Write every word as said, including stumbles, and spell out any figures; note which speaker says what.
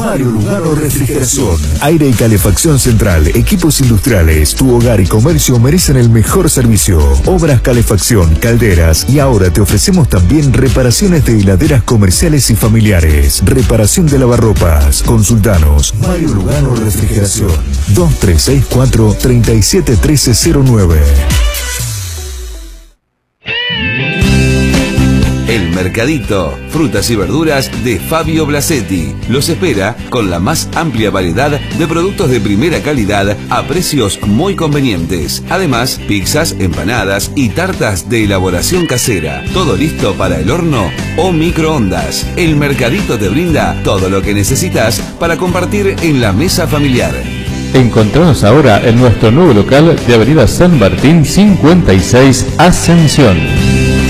Speaker 1: Mario Lugano Refrigeración. Aire y calefacción central, equipos industriales. Tu hogar y comercio merecen el mejor servicio. Obras, calefacción, calderas. Y ahora te ofrecemos también reparaciones de heladeras comerciales y familiares. Reparación de lavarropas. Consultanos. Mario Lugano Refrigeración. dos tres seis cuatro, tres siete uno tres cero nueve.
Speaker 2: El Mercadito, frutas y verduras de Fabio Blasetti. Los espera con la más amplia variedad de productos de primera calidad a precios muy convenientes. Además, pizzas, empanadas y tartas de elaboración casera. Todo listo para el horno o microondas. El Mercadito te brinda todo lo que necesitas para compartir en la mesa familiar.
Speaker 3: Encontranos ahora en nuestro nuevo local de Avenida San Martín cincuenta y seis, Ascensión.